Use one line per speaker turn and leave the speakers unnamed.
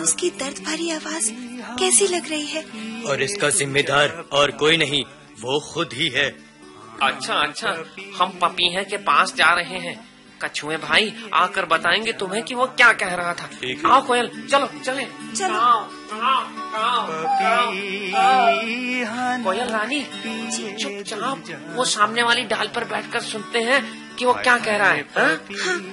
उसकी दर्द भरी आवाज कैसी लग रही है।
और इसका जिम्मेदार और कोई नहीं, वो खुद ही है।
अच्छा अच्छा, हम पपीहा के पास जा रहे हैं। कछुए भाई आकर बताएंगे तुम्हें कि वो क्या कह रहा था। आओ कोयल, चलो चले।
चलो।
कोयल रानी चुपचाप वो सामने वाली डाल पर बैठकर सुनते हैं कि वो क्या कह रहा है। हाँ?